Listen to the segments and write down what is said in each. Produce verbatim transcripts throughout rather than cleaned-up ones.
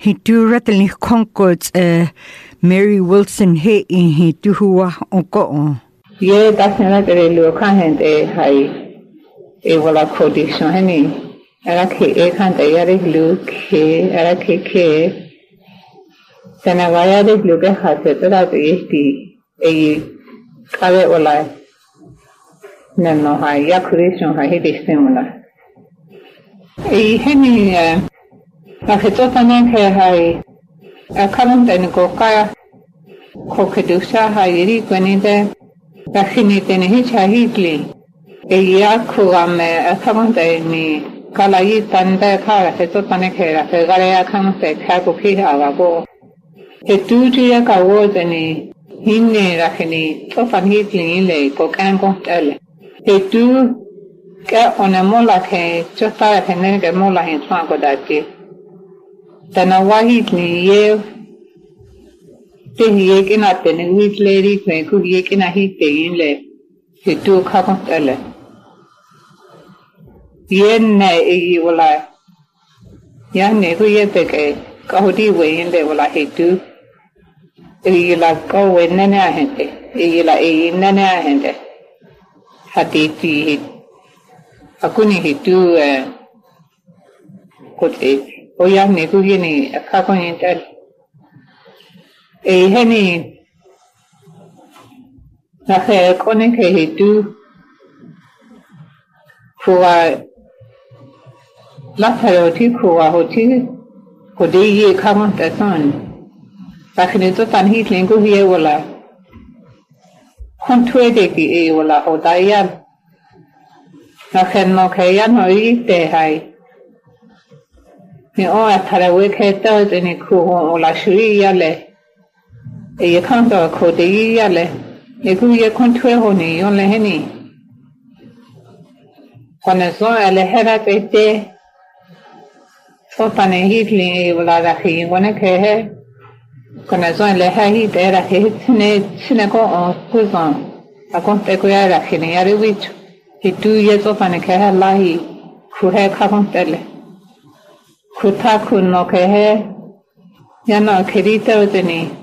He do rattling concords, uh, Mary Wilson, he in he do who are on. Yeah, that's not a little kind of high. It will a condition, honey. I like it, and I had a look here, I like it. Then I had a look at her, that I be a carrot or like. No, no, I yakuration, I hate it similar. A henny, uh, I had thought I had a current and go kaya. Cocadusa, I read when in there. Lakinit in hitch a heatly. A yaku am a current me. Kalai tanda car, a totaneka, a garea comes a capoki avabo. A two giaca was any hinne rakini, often heatling in lay, cocango tell. A two get on a mola cane, just like a nega mola in Swanko that day. Then a white ye. Then he yakin at the wheat lady when could yakin a heat day in lay. He took half tell. Yen nay will I. Young neighbor yet a gaudy way in there will I hate to. You like go in Nana Hente. You like a Nana Hente. Had it tea. I couldn't hit two uh could it. Oh young neighbor yen a carbon in tell. A henny a hair conic he do for a laterality for a hotel could ye come on the sun. Back in the tan heatling go here will I contuedeki a will I hold I I can knock a yan or eat the high. You all had a week head out in a cool or la shui yale. A can't go code the yale. A good year contour honey, only henny. When I saw a head at a day, so funny heatling a will I he when I care. When I saw a head there, I hit Sinago or Susan. I can't take away a henny every week. He two years of an care lie, who had come tell. Could taku knock a hair. Yana Kerita with any.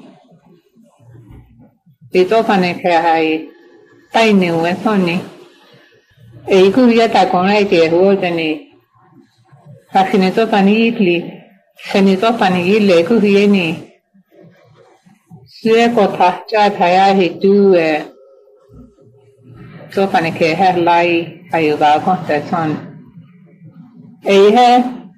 It's often a care high. Tiny when sunny. A good yet I can write a word any. Hacking it up and eatly. Send it up and eat like who any. Swekota chat high he do a so funny care hair lie. I got that son. A hair.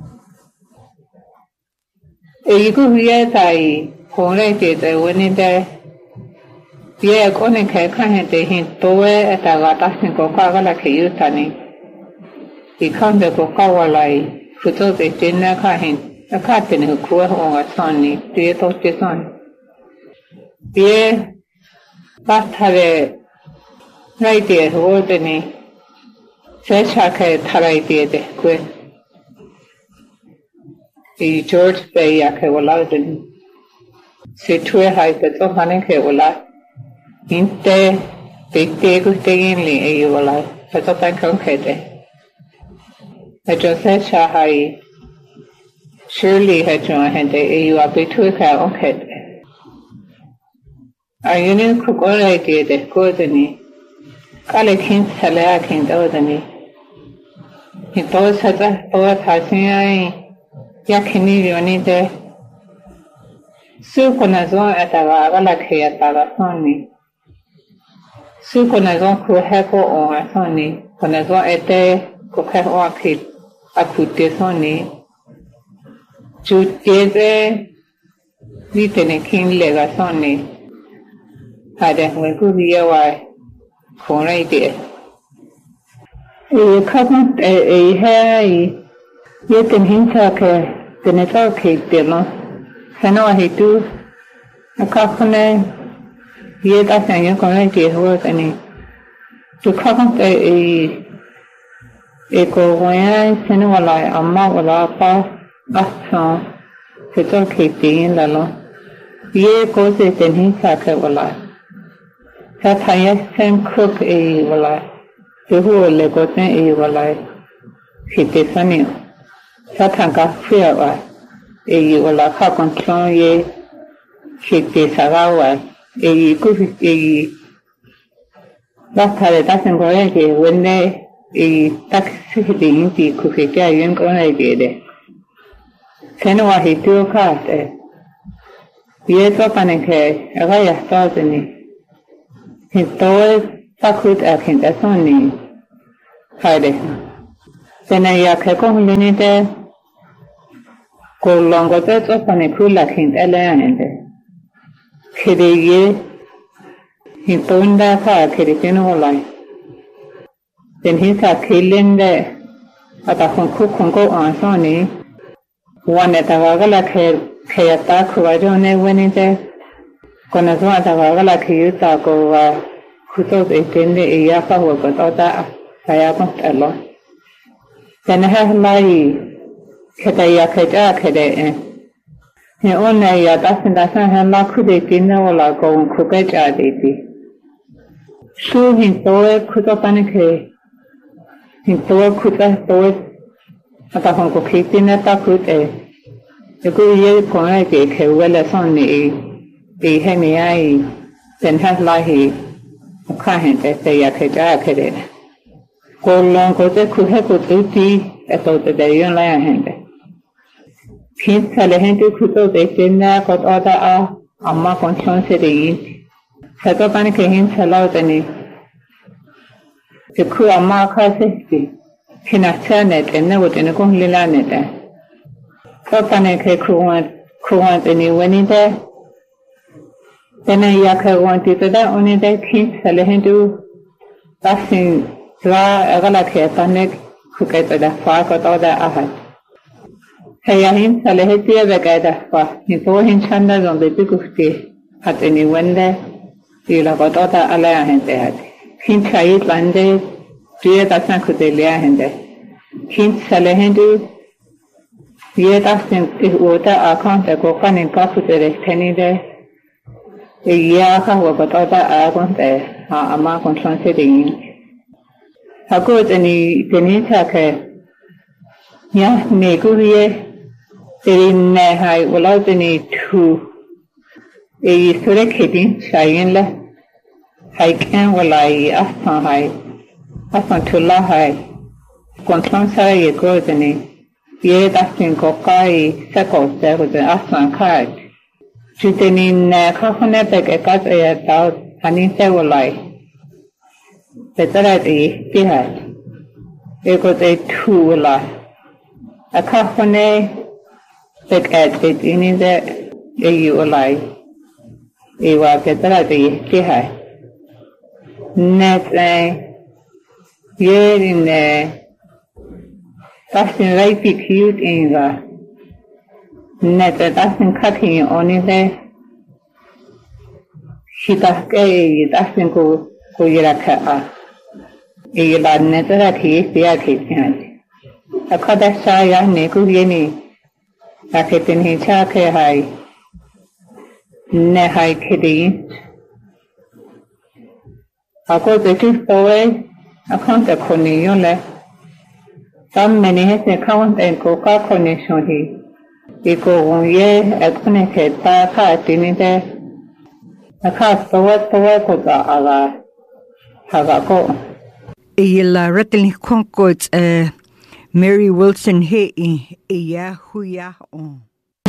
A good yet I corrected when in there. Yeah, going to can't hint to wear at a latin coca like a utani. He can't be coca like, who told the dinner kind, a captain who cool on a sonny, dear thought the son. Yeah, but have a right there, ordinary. Such a cat idea the quit. The George Bay a cavalad. Say to a high that of honey cavalad. Inte big day good day in Lee, a you alive, as a bank on Kate. I just said, Shahai. Surely had you a hand, a you are between her on Kate. I union cook all idea that good in me. Calikin Salakin Dodani. He both had a boat passing I Yakini Unite. Suconazon at a Valaki at Talasoni. Suconazon could have on a sonny, Conazon at day could have on kid. I could desoni. Jude written a king lega sonny. Had a good year why. For idea. A couple a hair yet in hintake, the network demo. I know he do a couple yet I think you're going to work any. To couple a a go when I send a lie a mouth or a paw, a song, the dog in the law. Ye goes it in hintake will lie. That I same cook a will I. The whole got a will I. He did sunny. That I got fear. e wala ka control ye che sagawa e ku e la tare ta sen gore ke wenne e taxi de inti ku ke ya yen ko na ke de senwa he tu ka te ye to pane ke aga ya sta ni he to ta ku ta kin ta son ni ha de sena ya ke ko hu ni te ko longo te to pane ku la kin ta la ya de ke de ye Hintonda ka kerikeno olai. Den hinta kilinde ata hunku kunko ansoni wane tagagala ke kayata kuwajone wenite kona zwa tagagala kiyuta ko wa kuto etende iya ka wa kota saya pun alo. Den ha lai keta ya keta kede he ona ya tasinda san ha la kude kinna wala ko kukeja diti. Su hintoe kuto panike hintoe kuta toe ata honko kitina ta kute eko ye kona ke ke wala sonni e e hemi ai ten has lahi ka hente se ya ke ja ke de ko lon ko te ku he ko ti eto te de yon la hente kin sale hente kuto de tenna ko ata a amma conscience de Satu pani kehin salau tani. Iku amma kasi ki kinacha net enne wotene kong lila net. Satu pani ke kuwan kuwan tani wani de. Tena ya ke wanti tada oni de kin salehin tu tasin dra agala ke tanek kukai tada fa ko tada ahad. Hayahin salehin tiya begada fa. Nipo hin chanda zombe pikufti hatini wende. Y la patata a la gente hati. Kin chayit lande, tuye tasan kutelia gente. Kin sale hendu, ye tasin wota akon te kokanin kafutere tenide. E ya ka wa patata akon te ha ama kontron se dingin. Hako teni teni take ya neguriye terin ne hai wala teni tu. E sore kedin shayin la hai kan walai asan hai asan tula hai kontron sara ye ko tani ye dasin ko kai sako se ko asan kai chiteni na ka khone pe ke ka ya ta ani se walai petara ti ti hai e ko te tu wala aka khone pe ke ti ni de e yu walai Ewa petara ti ti hai. Net ye in tasin rai pi cute inga. Net tasin kaki oni de. Shita ke tasin ko ko yera ka a. E la net ra ki tia ki tian. Akada sa ya ne ku ye ni. Aketin hi cha ke hai. Ne hai kedi. Ako te kistoe, akon te koni yole. Tam meni hese kawan te ko ka koni shohi. Iko unye akone ke ta ka tini te. Aka stoa stoa ko ta ala. Haga ko. Ila ratling konkots Mary Wilson he i ya huya on.